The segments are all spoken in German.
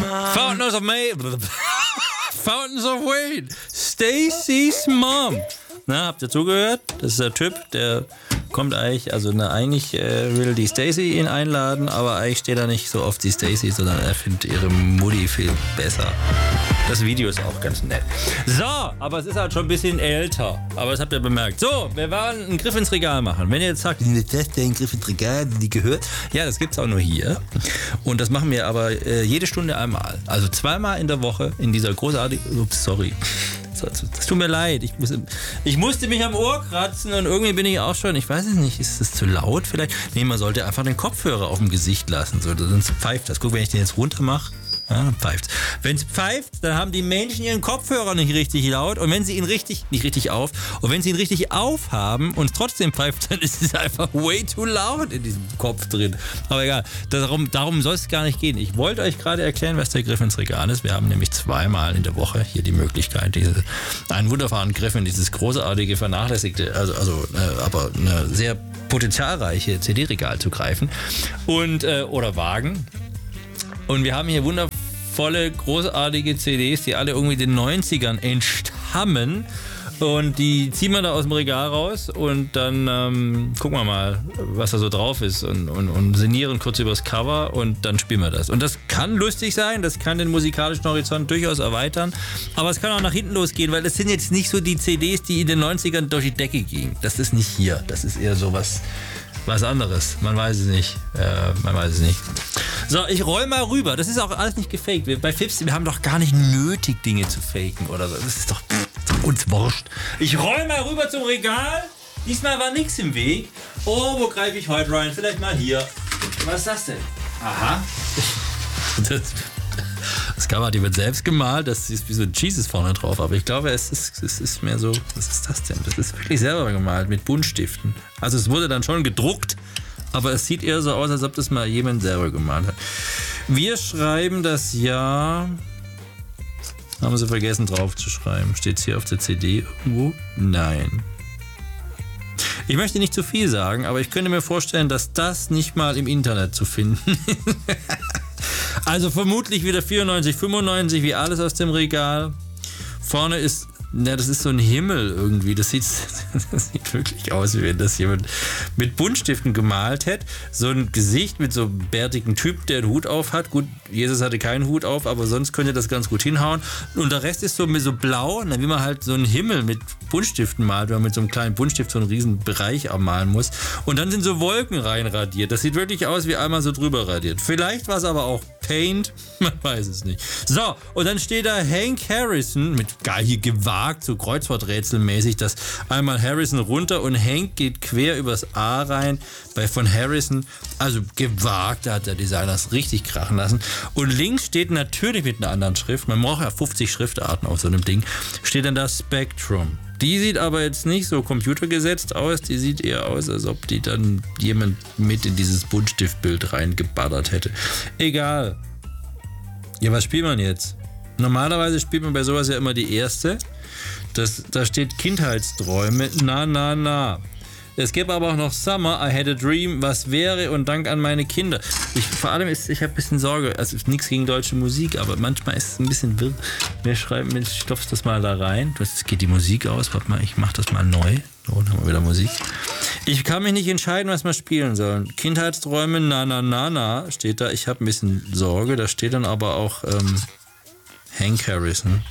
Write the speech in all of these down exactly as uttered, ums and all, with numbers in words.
Fountains of May. Fountains of Wayne. Stacy's Mom. Na, habt ihr zugehört? Das ist der Typ, der kommt eigentlich, also na, eigentlich äh, will die Stacy ihn einladen, aber eigentlich steht da nicht so oft die Stacy, sondern er findet ihre Mutti viel besser. Das Video ist auch ganz nett. So, aber es ist halt schon ein bisschen älter. Aber das habt ihr bemerkt. So, wir wollen einen Griff ins Regal machen. Wenn ihr jetzt sagt, das ist ein Griff ins Regal, die gehört. Ja, das gibt's auch nur hier. Und das machen wir aber äh, jede Stunde einmal. Also zweimal in der Woche in dieser großartigen... Ups, sorry. Das tut mir leid. Ich, muss, ich musste mich am Ohr kratzen und irgendwie bin ich auch schon, ich weiß es nicht, ist das zu laut vielleicht? Nee, man sollte einfach den Kopfhörer auf dem Gesicht lassen, so, sonst pfeift das. Guck, wenn ich den jetzt runter mache, ja, dann pfeift. Wenn es pfeift, dann haben die Menschen ihren Kopfhörer nicht richtig laut und wenn sie ihn richtig, nicht richtig auf, und wenn sie ihn richtig aufhaben und es trotzdem pfeift, dann ist es einfach way too loud in diesem Kopf drin. Aber egal, darum, darum soll es gar nicht gehen. Ich wollte euch gerade erklären, was der Griff ins Regal ist. Wir haben nämlich zweimal in der Woche hier die Möglichkeit, diese, einen wunderbaren Griff in dieses großartige, vernachlässigte, also, also äh, aber eine sehr potenzialreiche C D-Regal zu greifen und äh, oder wagen. Und wir haben hier wundervolle, großartige C Ds, die alle irgendwie den neunzigern entstammen. Und die ziehen wir da aus dem Regal raus und dann ähm, gucken wir mal, was da so drauf ist und, und, und sinnieren kurz übers Cover und dann spielen wir das. Und das kann lustig sein, das kann den musikalischen Horizont durchaus erweitern, aber es kann auch nach hinten losgehen, weil das sind jetzt nicht so die C Ds, die in den neunzigern durch die Decke gingen. Das ist nicht hier, das ist eher so was, was anderes. Man weiß es nicht, äh, man weiß es nicht. So, ich roll mal rüber. Das ist auch alles nicht gefaked. Wir, bei Fips, wir haben doch gar nicht nötig, Dinge zu faken oder so. Das ist doch, das ist doch uns wurscht. Ich roll mal rüber zum Regal. Diesmal war nichts im Weg. Oh, wo greife ich heute rein? Vielleicht mal hier. Was ist das denn? Aha. Das, das Cover, die wird selbst gemalt. Das ist wie so ein Jesus vorne drauf. Aber ich glaube, es ist, es ist mehr so, was ist das denn? Das ist wirklich selber gemalt mit Buntstiften. Also es wurde dann schon gedruckt. Aber es sieht eher so aus, als ob das mal jemand selber gemalt hat. Wir schreiben das Jahr... Haben sie vergessen drauf zu schreiben. Steht es hier auf der C D irgendwo? Nein. Ich möchte nicht zu viel sagen, aber ich könnte mir vorstellen, dass das nicht mal im Internet zu finden ist. Also vermutlich wieder vierundneunzig, fünfundneunzig, wie alles aus dem Regal. Vorne ist... Ja, das ist so ein Himmel irgendwie. Das sieht, das sieht wirklich aus, wie wenn das jemand mit Buntstiften gemalt hätte. So ein Gesicht mit so einem bärtigen Typ, der einen Hut auf hat. Gut, Jesus hatte keinen Hut auf, aber sonst könnte das ganz gut hinhauen. Und der Rest ist so, so blau, wie man halt so einen Himmel mit Buntstiften malt, wenn man mit so einem kleinen Buntstift so einen riesen Bereich malen muss. Und dann sind so Wolken reinradiert. Das sieht wirklich aus wie einmal so drüber radiert. Vielleicht war es aber auch Paint, man weiß es nicht. So, und dann steht da Hank Harrison mit geil hier gewagt, so Kreuzworträtselmäßig, dass einmal Harrison runter und Hank geht quer übers A rein bei von Harrison. Also gewagt, da hat der Designer es richtig krachen lassen. Und links steht natürlich mit einer anderen Schrift, man braucht ja fünfzig Schriftarten auf so einem Ding, steht dann da Spectrum. Die sieht aber jetzt nicht so computergesetzt aus, die sieht eher aus, als ob die dann jemand mit in dieses Buntstiftbild reingebaddert hätte. Egal. Ja, was spielt man jetzt? Normalerweise spielt man bei sowas ja immer die erste. Das, da steht Kindheitsträume, na, na, na. Es gibt aber auch noch Summer, I had a dream, was wäre und Dank an meine Kinder. Ich, vor allem ist, ich habe ein bisschen Sorge, also nichts gegen deutsche Musik, aber manchmal ist es ein bisschen wirr. Wir schreiben, ich stopfe das mal da rein. Jetzt geht die Musik aus, warte mal, ich mache das mal neu. So, dann haben wir wieder Musik. Ich kann mich nicht entscheiden, was wir spielen sollen. Kindheitsträume, na, na, na, na, steht da. Ich habe ein bisschen Sorge, da steht dann aber auch ähm, Hank Harrison.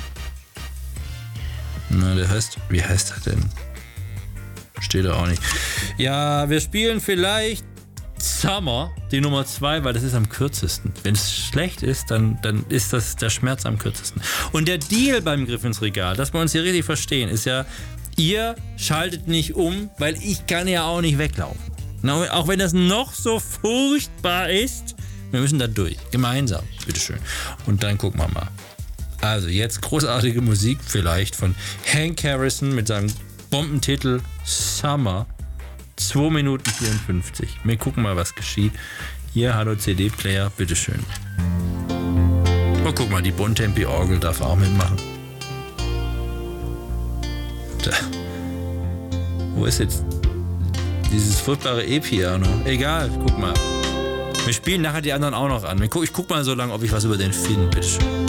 Na, der heißt, wie heißt er denn? Steht da auch nicht. Ja, wir spielen vielleicht Summer, die Nummer zwei, weil das ist am kürzesten. Wenn es schlecht ist, dann, dann ist das der Schmerz am kürzesten. Und der Deal beim Griff ins Regal, dass wir uns hier richtig verstehen, ist ja, ihr schaltet nicht um, weil ich kann ja auch nicht weglaufen. Na, auch wenn das noch so furchtbar ist, wir müssen da durch. Gemeinsam, bitteschön. Und dann gucken wir mal. Also jetzt großartige Musik, vielleicht von Hank Harrison mit seinem Bombentitel Summer, zwei Minuten vierundfünfzig. Wir gucken mal, was geschieht. Hier, hallo C D-Player, bitteschön. Oh, guck mal, die Bontempi-Orgel darf auch mitmachen. Da. Wo ist jetzt dieses furchtbare E-Piano? Egal, guck mal. Wir spielen nachher die anderen auch noch an. Ich guck, ich guck mal so lange, ob ich was über den finde, bitteschön.